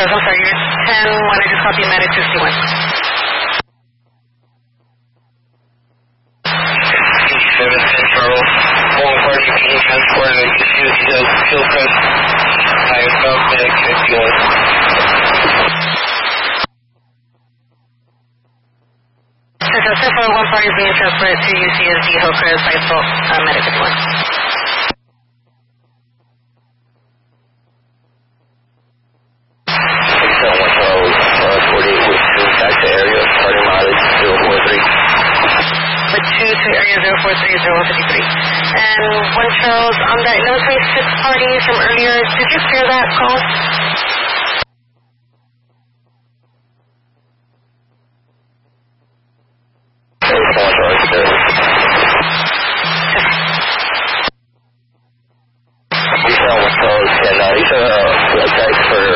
Charles, I'm sorry, you're 10-1, I just copy Medic 61. 710 Charles, Long Party being transported to Hillcrest, South Medic 51. Central 1 party is being transported to UCSD Hillcrest, Medic 51. Area 043-0153. And 1 Charles, on that 926 party from earlier, did you clear that call? He's a website for